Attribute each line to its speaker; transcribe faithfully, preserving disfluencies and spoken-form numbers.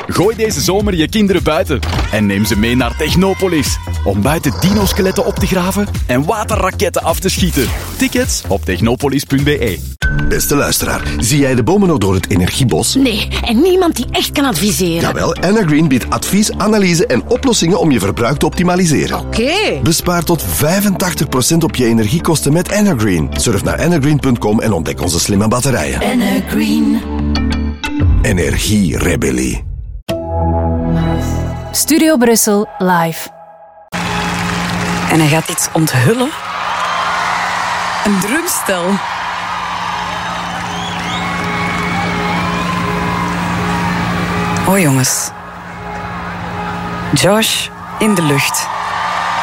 Speaker 1: Gooi deze zomer je kinderen buiten en neem ze mee naar Technopolis. Om buiten dino-skeletten op te graven en waterraketten af te schieten. Tickets op technopolis punt b e.
Speaker 2: Beste luisteraar, zie jij de bomen nog door het energiebos?
Speaker 3: Nee, en niemand die echt kan adviseren.
Speaker 2: Jawel, Energreen biedt advies, analyse en oplossingen om je verbruik te optimaliseren.
Speaker 3: Oké. Okay.
Speaker 2: Bespaar tot vijfentachtig procent op je energiekosten met Energreen. Surf naar energreen punt com en ontdek onze slimme batterijen.
Speaker 3: Energreen.
Speaker 2: Energierebellie.
Speaker 4: Studio Brussel live.
Speaker 5: En hij gaat iets onthullen. Een drumstel. Oh jongens. Josh in de lucht.